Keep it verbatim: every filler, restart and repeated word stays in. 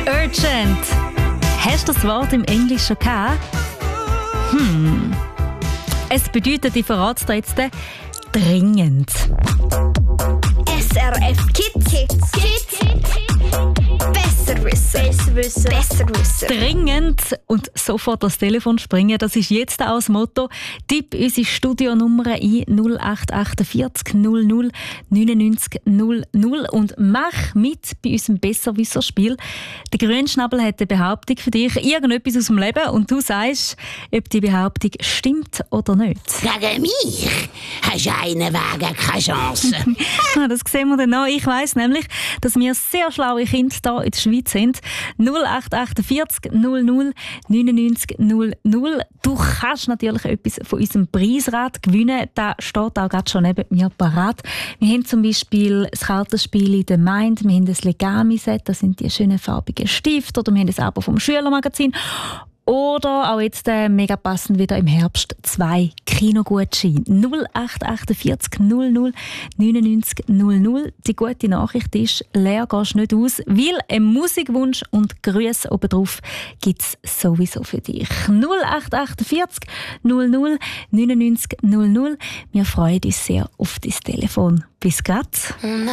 Urgent. Hast du das Wort im Englischen gehabt? Hm. Es bedeutet, ich verrate dir jetzt, dringend. S R F Kids. Kids. Kids. Besser wissen. Besser wissen. Besser wissen. Dringend und sofort das Telefon springen, das ist jetzt auch das Motto. Tipp unsere Studionummer ein null acht vier acht null null neun neun null null und mach mit bei unserem Besserwisser-Spiel. Der Grünschnabel hat eine Behauptung für dich, irgendetwas aus dem Leben, und du sagst, ob die Behauptung stimmt oder nicht. Gegen mich hast du einen Wagen keine Chance. Das sehen wir dann noch. Ich weiss nämlich, dass wir sehr schlaue Kinder hier in der Schweiz sind. null acht vier acht null null neun neun null null. Du kannst natürlich etwas von unserem Preisrad gewinnen. Da steht auch gerade schon neben mir parat. Wir haben zum Beispiel das Kartenspiel in der Mind, wir haben das Legami-Set, das sind die schönen farbigen Stifte, oder wir haben das Abo vom Schülermagazin. Oder auch jetzt äh, mega passend wieder im Herbst zwei Kinogutscheine. null acht vier acht null null neun neun null null. Die gute Nachricht ist, leer gehst du nicht aus, weil ein Musikwunsch und Grüße obendrauf gibt es sowieso für dich. null acht vier acht null null neun neun null null. Wir freuen uns sehr auf dein Telefon. Bis grad.